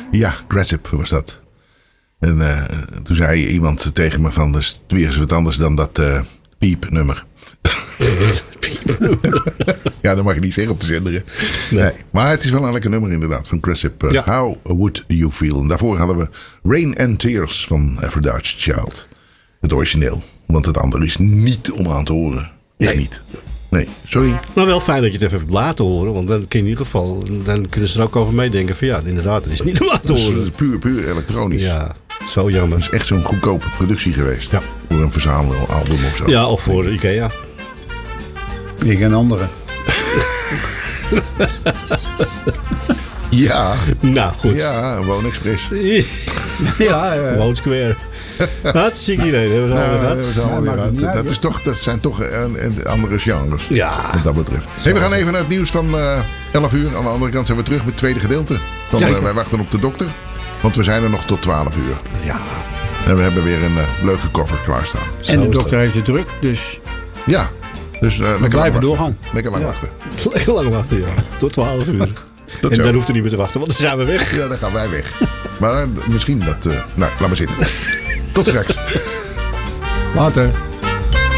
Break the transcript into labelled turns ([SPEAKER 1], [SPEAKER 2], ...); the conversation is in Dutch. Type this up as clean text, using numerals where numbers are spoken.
[SPEAKER 1] Ja, Grasip was dat. En toen zei iemand tegen me van... dus weer eens wat anders dan dat piepnummer. Ja, dat mag je niet zeggen op de zender. Nee. Maar het is wel een lekker nummer inderdaad van Grasip. How Would You Feel? En daarvoor hadden we Rain and Tears van Aphrodite's Child. Het origineel. Want het andere is niet om aan te horen. Nee. Niet. Nee, sorry.
[SPEAKER 2] Maar wel fijn dat je het even hebt laten horen. Want dan kun je in ieder geval... Dan kunnen ze er ook over meedenken van... Ja, inderdaad, het is niet om aan te horen.
[SPEAKER 1] Het is puur elektronisch.
[SPEAKER 2] Ja, zo jammer.
[SPEAKER 1] Het is echt zo'n goedkope productie geweest.
[SPEAKER 2] Ja.
[SPEAKER 1] Voor een verzamelalbum of zo.
[SPEAKER 2] Ja, of voor Ikea.
[SPEAKER 3] Hier geen andere.
[SPEAKER 1] Ja.
[SPEAKER 2] Nou, goed.
[SPEAKER 1] Ja, Woonexpress.
[SPEAKER 2] Ja. Woon Square. Hartstikke idee. Dat hebben we allemaal gehad.
[SPEAKER 1] Dat zijn toch andere genres.
[SPEAKER 2] Ja.
[SPEAKER 1] Wat dat betreft. Hey, we gaan even naar het nieuws van 11 uur. Aan de andere kant zijn we terug met het tweede gedeelte. Wij wachten op de dokter. Want we zijn er nog tot 12 uur.
[SPEAKER 2] Ja.
[SPEAKER 1] En we hebben weer een leuke cover klaarstaan.
[SPEAKER 3] En de dokter heeft het druk, dus...
[SPEAKER 1] Ja. Dus
[SPEAKER 3] we blijven doorgaan.
[SPEAKER 1] Lekker lang wachten.
[SPEAKER 2] Lekker lang wachten, ja. Tot 12 uur. En dan hoeft u niet meer te wachten, want dan zijn we weg.
[SPEAKER 1] Ja, dan gaan wij weg. Maar misschien dat... nou, laat maar zitten. Tot straks.
[SPEAKER 3] Later.